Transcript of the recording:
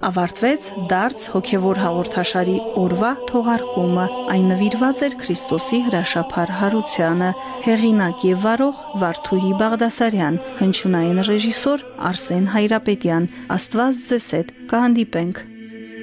ավարտվեց դարձ հոգևոր հաղորդաշարի օրվա թողարկումը։ Այն նվիրված էր Քրիստոսի հրաշափառ հարությանը։ Հեղինակ եւ վարող Վարդուհի Բաղդասարյան, հնչյունային ռեժիսոր Արսեն Հայրապետյան։ Աստված ձեզ հետ, կհանդիպենք։